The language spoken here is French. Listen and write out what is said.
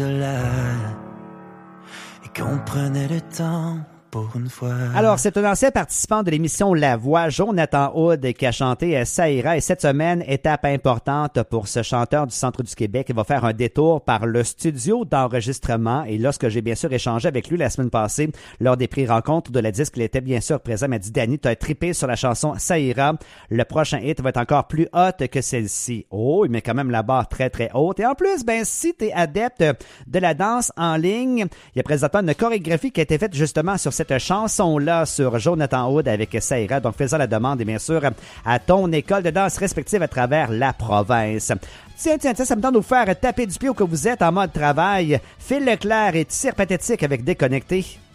Et qu'on prenait le temps pour une fois. Alors, c'est un ancien participant de l'émission La Voix, Jonathan Hood, qui a chanté Ça ira. Et cette semaine, étape importante pour ce chanteur du centre du Québec. Il va faire un détour par le studio d'enregistrement. Et lorsque j'ai bien sûr échangé avec lui la semaine passée, lors des prix-rencontres de la disque, il était bien sûr présent. Il m'a dit, Danny, tu as trippé sur la chanson Ça ira. Le prochain hit va être encore plus hot que celle-ci. Oh, il met quand même la barre très, très haute. Et en plus, ben, si tu es adepte de la danse en ligne, il y a présentement une chorégraphie qui a été faite justement sur cette chanson-là sur Jonathan Hood avec Ça ira. Donc, faisant la demande, et bien sûr, à ton école de danse respective à travers la province. Tiens, ça me tente de vous faire taper du pied où que vous êtes en mode travail. Phil Leclerc et Tir Pathétique avec Déconnecté.